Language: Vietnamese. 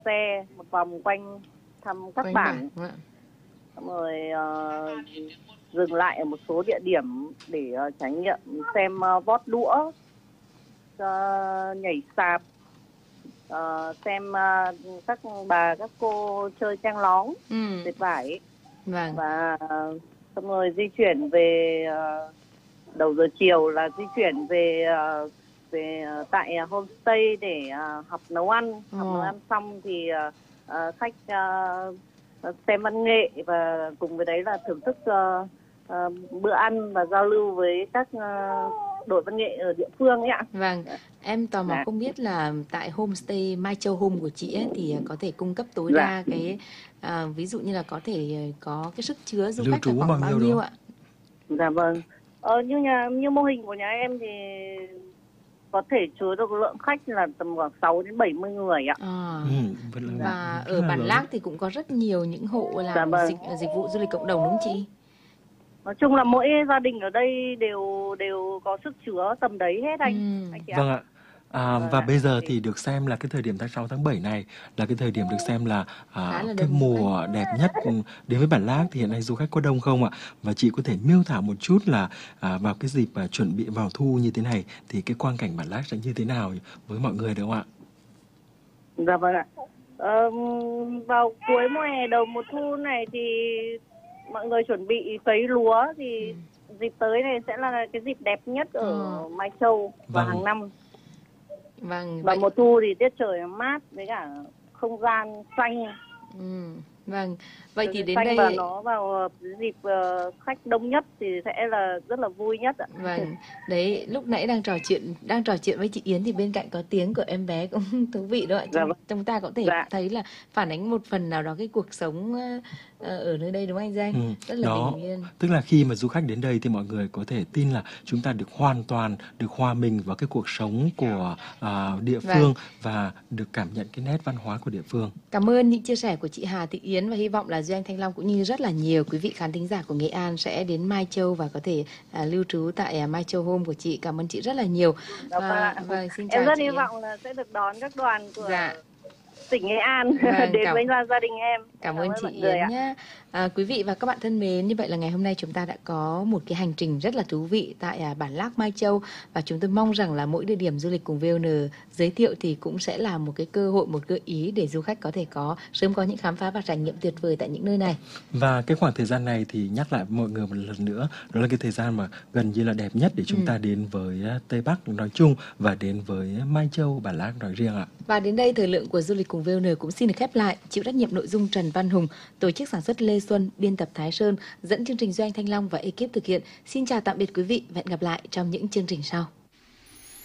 xe một vòng quanh thăm các bản. Xong rồi dừng lại ở một số địa điểm để trải nghiệm xem vót đũa, nhảy sạp, xem các bà các cô chơi trang lóng, dệt vải. Và xong rồi di chuyển về đầu giờ chiều là di chuyển về tại homestay để học nấu ăn. Học nấu ăn xong thì khách xem văn nghệ và cùng với đấy là thưởng thức bữa ăn và giao lưu với các đội văn nghệ ở địa phương ấy ạ. Vâng, em tò mò không biết là tại homestay Mai Châu Home của chị ấy thì có thể cung cấp tối đa cái ví dụ như là có thể có cái sức chứa du khách là khoảng bao nhiêu ạ? Dạ vâng. Như mô hình của nhà em thì có thể chứa được lượng khách là tầm khoảng 6 đến 70 người ạ. Và ở Bản Lác thì cũng có rất nhiều những hộ làm dịch vụ du lịch cộng đồng đúng không chị? Nói chung là mỗi gia đình ở đây đều có sức chứa tầm đấy hết anh. Vâng ạ. Và bây giờ thì được xem là cái thời điểm tháng 6, tháng 7 này là cái thời điểm được xem là cái mùa đẹp nhất đến với Bản Lác. Thì hiện nay du khách có đông không ạ? Và chị có thể miêu tả một chút là vào cái dịp chuẩn bị vào thu như thế này thì cái quang cảnh Bản Lác sẽ như thế nào với mọi người được không ạ? Dạ vâng ạ. Vào cuối mùa hè đầu mùa thu này thì mọi người chuẩn bị cấy lúa thì dịp tới này sẽ là cái dịp đẹp nhất ở Mai Châu và hàng năm. Và mùa thu thì tiết trời mát với cả không gian xanh. Vâng, vậy thì đến đây và nó vào dịp khách đông nhất thì sẽ là rất là vui nhất ạ. Vâng, đấy lúc nãy đang trò chuyện với chị Yến thì bên cạnh có tiếng của em bé cũng thú vị đó ạ. Chúng ta có thể thấy là phản ánh một phần nào đó cái cuộc sống ở nơi đây đúng không anh Danh? Rất là bình yên. Tức là khi mà du khách đến đây thì mọi người có thể tin là chúng ta được hoàn toàn được hòa mình vào cái cuộc sống của địa phương và được cảm nhận cái nét văn hóa của địa phương. Cảm ơn những chia sẻ của chị Hà Thị Yến và hy vọng là Duy Anh Thanh Long cũng như rất là nhiều quý vị khán thính giả của Nghệ An sẽ đến Mai Châu và có thể lưu trú tại Mai Châu Home của chị. Cảm ơn chị rất là nhiều. Xin chào em rất hy vọng là sẽ được đón các đoàn của tỉnh Nghệ An đến với gia đình em. Cảm ơn chị Yến nhé. Quý vị và các bạn thân mến, như vậy là ngày hôm nay chúng ta đã có một cái hành trình rất là thú vị tại Bản Lác Mai Châu và chúng tôi mong rằng là mỗi địa điểm du lịch cùng VON giới thiệu thì cũng sẽ là một cái cơ hội, một gợi ý để du khách có thể sớm có những khám phá và trải nghiệm tuyệt vời tại những nơi này. Và cái khoảng thời gian này thì nhắc lại mọi người một lần nữa, đó là cái thời gian mà gần như là đẹp nhất để chúng ta đến với Tây Bắc nói chung và đến với Mai Châu, Bản Lác nói riêng ạ. Và đến đây thời lượng của du lịch cùng VON cũng xin được khép lại. Chịu trách nhiệm nội dung Trần Văn Hùng, tổ chức sản xuất Lê Xuân, biên tập Thái Sơn, dẫn chương trình Duy Anh Thanh Long và ekip thực hiện. Xin chào tạm biệt quý vị và hẹn gặp lại trong những chương trình sau.